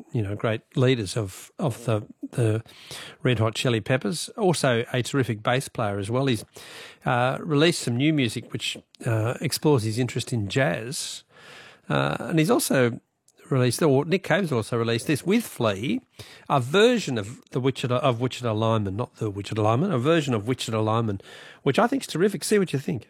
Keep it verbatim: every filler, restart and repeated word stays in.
you know, great leaders of of the the Red Hot Chili Peppers. Also a terrific bass player as well. He's uh, released some new music which uh, explores his interest in jazz, uh, and he's also released, or Nick Cave's also released this with Flea, a version of the Wichita of Wichita Lineman, not the Wichita Lineman, a version of Wichita Lineman, which I think is terrific. See what you think.